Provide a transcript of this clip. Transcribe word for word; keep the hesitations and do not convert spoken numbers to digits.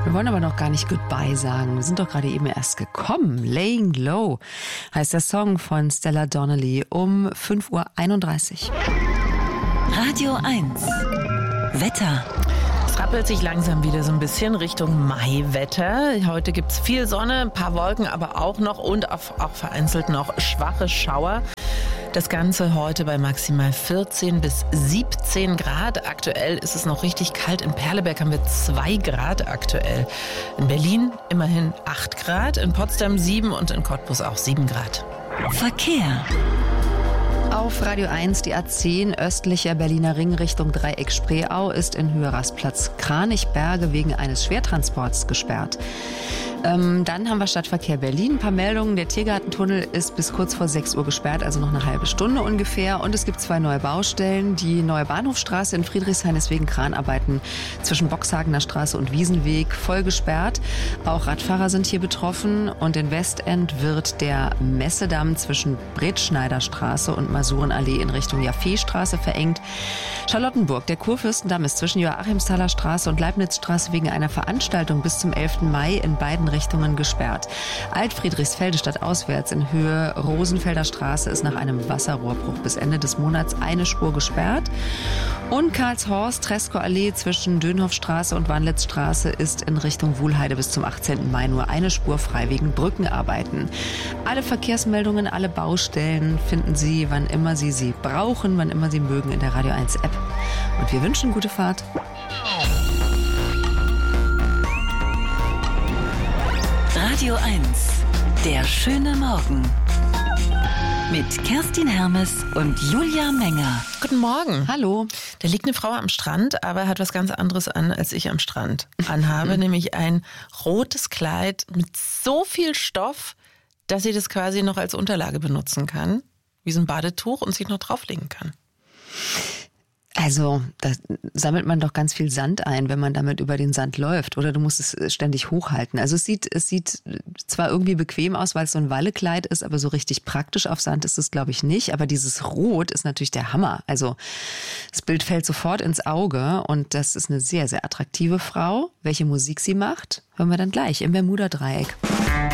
Wir wollen aber noch gar nicht Goodbye sagen. Wir sind doch gerade eben erst gekommen. Laying Low heißt der Song von Stella Donnelly um fünf Uhr einunddreißig. Radio eins. Wetter. Es rappelt sich langsam wieder so ein bisschen Richtung Maiwetter. Heute gibt es viel Sonne, ein paar Wolken aber auch noch und auch vereinzelt noch schwache Schauer. Das Ganze heute bei maximal vierzehn bis siebzehn Grad. Aktuell ist es noch richtig kalt. In Perleberg haben wir zwei Grad aktuell. In Berlin immerhin acht Grad, in Potsdam sieben und in Cottbus auch sieben Grad. Verkehr. Auf Radio eins die A zehn östlicher Berliner Ring Richtung Dreieck Spreeau ist in Höhe Rastplatz Kranichberge wegen eines Schwertransports gesperrt. Ähm, dann haben wir Stadtverkehr Berlin. Ein paar Meldungen. Der Tiergartentunnel ist bis kurz vor sechs Uhr gesperrt, also noch eine halbe Stunde ungefähr. Und es gibt zwei neue Baustellen. Die neue Bahnhofstraße in Friedrichshain ist wegen Kranarbeiten zwischen Boxhagener Straße und Wiesenweg voll gesperrt. Auch Radfahrer sind hier betroffen. Und in Westend wird der Messedamm zwischen Bretschneiderstraße und Masurenallee in Richtung Jaffeestraße verengt. Charlottenburg, der Kurfürstendamm ist zwischen Joachimsthaler Straße und Leibnizstraße wegen einer Veranstaltung bis zum elften Mai in beiden Richtungen gesperrt. Altfriedrichsfelde stadtauswärts in Höhe Rosenfelder Straße ist nach einem Wasserrohrbruch bis Ende des Monats eine Spur gesperrt. Und Karlshorst, Treskow-Allee zwischen Dönhoffstraße und Wanlitzstraße ist in Richtung Wuhlheide bis zum achtzehnten Mai nur eine Spur frei wegen Brückenarbeiten. Alle Verkehrsmeldungen, alle Baustellen finden Sie, wann immer Sie sie brauchen, wann immer Sie mögen in der Radio eins App. Und wir wünschen gute Fahrt. Radio eins. Der schöne Morgen. Mit Kerstin Hermes und Julia Menger. Guten Morgen. Hallo. Da liegt eine Frau am Strand, aber hat was ganz anderes an, als ich am Strand anhabe. Nämlich ein rotes Kleid mit so viel Stoff, dass sie das quasi noch als Unterlage benutzen kann. Wie so ein Badetuch und sich noch drauflegen kann. Also, da sammelt man doch ganz viel Sand ein, wenn man damit über den Sand läuft. Oder du musst es ständig hochhalten. Also es sieht, es sieht zwar irgendwie bequem aus, weil es so ein Wallekleid ist, aber so richtig praktisch auf Sand ist es, glaube ich, nicht. Aber dieses Rot ist natürlich der Hammer. Also das Bild fällt sofort ins Auge und das ist eine sehr, sehr attraktive Frau. Welche Musik sie macht, hören wir dann gleich im Bermuda-Dreieck.